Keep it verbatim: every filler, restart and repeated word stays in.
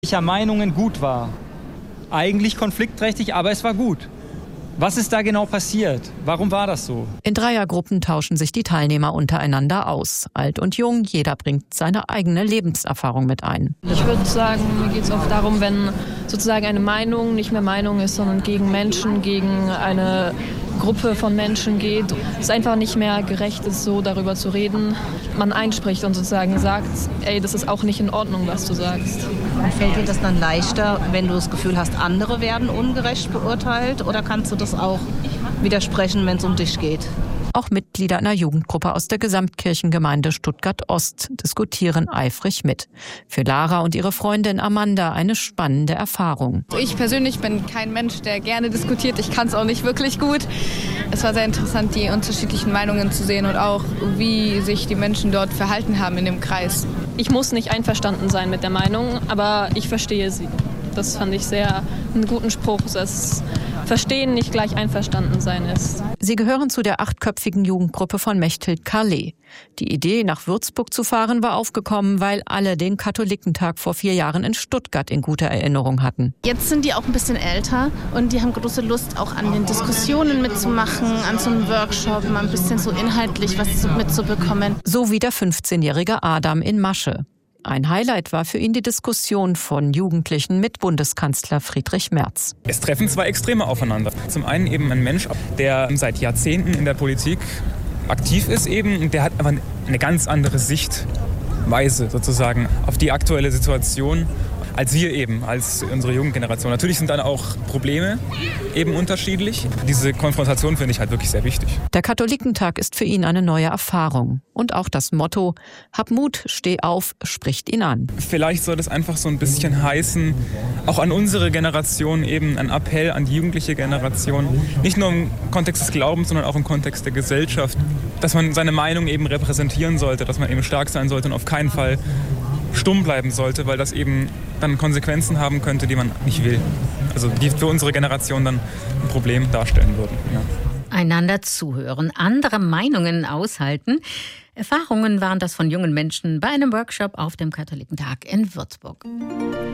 welcher Meinungen gut war. Eigentlich konfliktträchtig, aber es war gut. Was ist da genau passiert? Warum war das so? In Dreiergruppen tauschen sich die Teilnehmer untereinander aus. Alt und jung, jeder bringt seine eigene Lebenserfahrung mit ein. Ich würde sagen, mir geht es oft darum, wenn sozusagen eine Meinung nicht mehr Meinung ist, sondern gegen Menschen, gegen eine Gruppe von Menschen geht. Es einfach nicht mehr gerecht ist, so darüber zu reden. Man einspricht und sozusagen sagt, ey, das ist auch nicht in Ordnung, was du sagst. Fällt dir das dann leichter, wenn du das Gefühl hast, andere werden ungerecht beurteilt? Oder kannst du das auch widersprechen, wenn es um dich geht? Auch Mitglieder einer Jugendgruppe aus der Gesamtkirchengemeinde Stuttgart-Ost diskutieren eifrig mit. Für Lara und ihre Freundin Amanda eine spannende Erfahrung. Ich persönlich bin kein Mensch, der gerne diskutiert. Ich kann es auch nicht wirklich gut. Es war sehr interessant, die unterschiedlichen Meinungen zu sehen und auch, wie sich die Menschen dort verhalten haben in dem Kreis. Ich muss nicht einverstanden sein mit der Meinung, aber ich verstehe sie. Das fand ich sehr einen guten Spruch, dass Verstehen nicht gleich einverstanden sein ist. Sie gehören zu der achtköpfigen Jugendgruppe von Mechthild Karle. Die Idee, nach Würzburg zu fahren, war aufgekommen, weil alle den Katholikentag vor vier Jahren in Stuttgart in guter Erinnerung hatten. Jetzt sind die auch ein bisschen älter und die haben große Lust, auch an den Diskussionen mitzumachen, an so einem Workshop, mal ein bisschen so inhaltlich was mitzubekommen. So wie der fünfzehnjährige Adam in Masche. Ein Highlight war für ihn die Diskussion von Jugendlichen mit Bundeskanzler Friedrich Merz. Es treffen zwei Extreme aufeinander. Zum einen eben ein Mensch, der seit Jahrzehnten in der Politik aktiv ist eben, und der hat aber eine ganz andere Sichtweise sozusagen auf die aktuelle Situation als wir eben, als unsere Jugendgeneration. Natürlich sind dann auch Probleme eben unterschiedlich. Diese Konfrontation finde ich halt wirklich sehr wichtig. Der Katholikentag ist für ihn eine neue Erfahrung. Und auch das Motto, hab Mut, steh auf, spricht ihn an. Vielleicht soll das einfach so ein bisschen heißen, auch an unsere Generation eben ein Appell an die jugendliche Generation, nicht nur im Kontext des Glaubens, sondern auch im Kontext der Gesellschaft, dass man seine Meinung eben repräsentieren sollte, dass man eben stark sein sollte und auf keinen Fall stumm bleiben sollte, weil das eben dann Konsequenzen haben könnte, die man nicht will. Also die für unsere Generation dann ein Problem darstellen würden. Ja. Einander zuhören, andere Meinungen aushalten. Erfahrungen waren das von jungen Menschen bei einem Workshop auf dem Katholikentag in Würzburg.